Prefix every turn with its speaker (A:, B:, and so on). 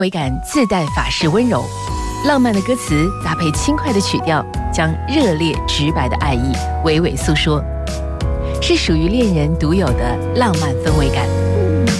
A: 回感自带法式温柔，浪漫的歌词搭配轻快的曲调，将热烈直白的爱意娓娓诉说，是属于恋人独有的浪漫氛围感。